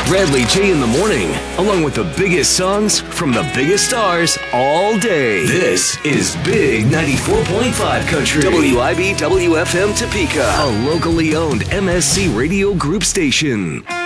Bradley J in the morning, along with the biggest songs from the biggest stars all day. This is Big 94.5 Country. WIBWFM Topeka, a locally owned MSC Radio Group station.